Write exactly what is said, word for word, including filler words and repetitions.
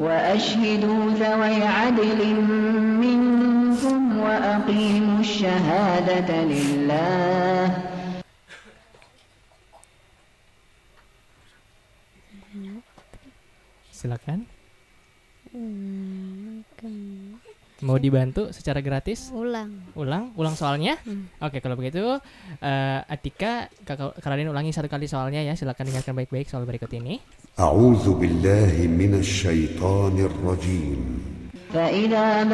وأشهدوا ذوي عدل منكم وأقيموا الشهادة لله. Silakan. Mau dibantu secara gratis? Ulang. Ulang, ulang soalnya. Hmm. Oke, kalau begitu uh, Atika, Kak Raden ulangi satu kali soalnya ya. Silakan dengarkan baik-baik soal berikut ini. A'udzu billahi minasy syaithanir rajim. فإذا